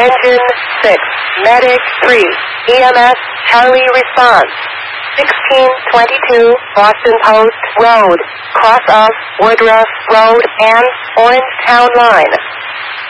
Engine 6, Medic 3, EMS Charlie response. 1622 Boston Post Road, cross of Woodruff Road and Orange Town Line.